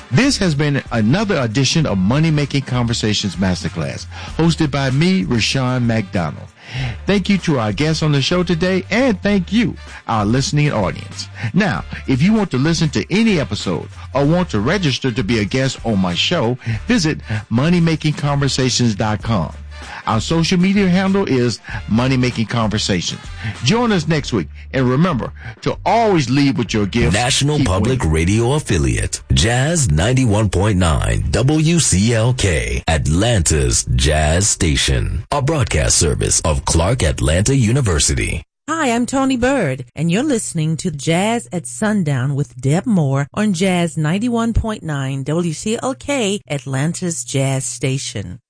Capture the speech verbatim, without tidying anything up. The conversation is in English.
This has been another edition of Money Making Conversations Masterclass, hosted by me, Rushion McDonald. Thank you to our guests on the show today, and thank you, our listening audience. Now, if you want to listen to any episode or want to register to be a guest on my show, visit money making conversations dot com. Our social media handle is Money Making Conversations. Join us next week, and remember to always lead with your gift. National Keep Public winning. Radio Affiliate, Jazz ninety-one point nine, W C L K, Atlanta's Jazz Station, a broadcast service of Clark Atlanta University. Hi, I'm Tony Bird, and you're listening to Jazz at Sundown with Deb Moore on Jazz ninety-one point nine, W C L K, Atlanta's Jazz Station.